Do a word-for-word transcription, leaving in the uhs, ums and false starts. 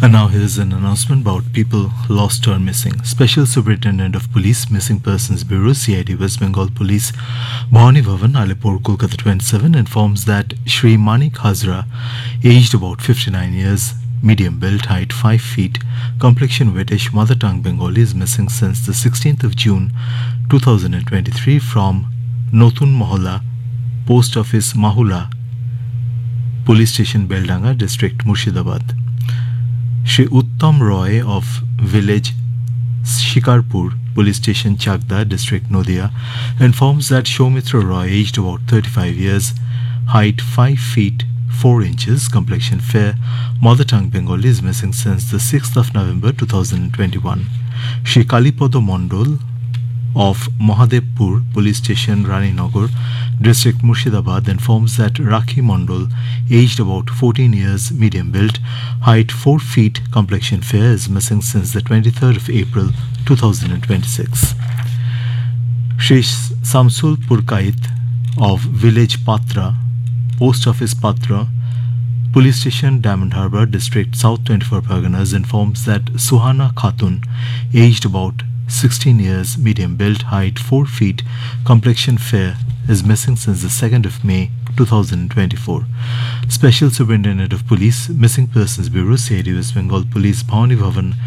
And now here's an announcement about people lost or missing. Special Superintendent of Police Missing Persons Bureau C I D West Bengal Police Bhavani Bhavan, Alipur, Kolkata twenty-seven informs that Shri Manik Hazra, aged about fifty-nine years, medium build, height five feet, complexion whitish, mother tongue Bengali, is missing since the sixteenth of June two thousand twenty-three from Notun Mohalla, Post Office Mahula, Police Station Beldanga, District Murshidabad. Shri Uttam Roy of Village Shikarpur, Police Station Chakda, District Nodia, informs that Shomitra Roy, aged about thirty-five years, height five feet four inches, complexion fair, mother tongue Bengali, is missing since the sixth of November two thousand twenty-one. Shri Kalipodo Mondol of Mahadevpur, Police Station Raninagar, District Murshidabad, informs that Rakhi Mondol, aged about fourteen years, medium build, height four feet, complexion fair, is missing since the twenty-third of April two thousand twenty-six. Shri Samsul Purkait of Village Patra, Post Office Patra, Police Station Diamond Harbour, District South twenty-four Parganas, informs that Suhana Khatun, aged about sixteen years, medium build, height four feet, complexion fair, is missing since the second of May two thousand twenty-four. Special Superintendent of Police Missing Persons Bureau C I D West Bengal Police Bhavani Bhavan